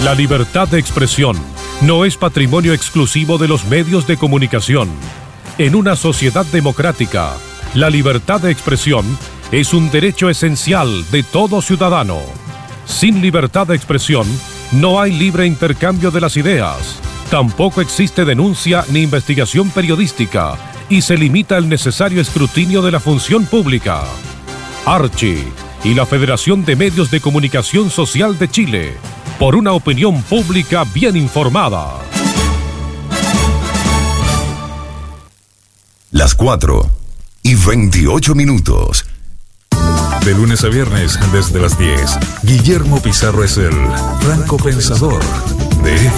La libertad de expresión no es patrimonio exclusivo de los medios de comunicación. En una sociedad democrática, la libertad de expresión es un derecho esencial de todo ciudadano. Sin libertad de expresión, no hay libre intercambio de las ideas. Tampoco existe denuncia ni investigación periodística y se limita el necesario escrutinio de la función pública. Archi y la Federación de Medios de Comunicación Social de Chile, por una opinión pública bien informada. Las 4:28. De lunes a viernes, desde las 10, Guillermo Pizarro es el franco pensador de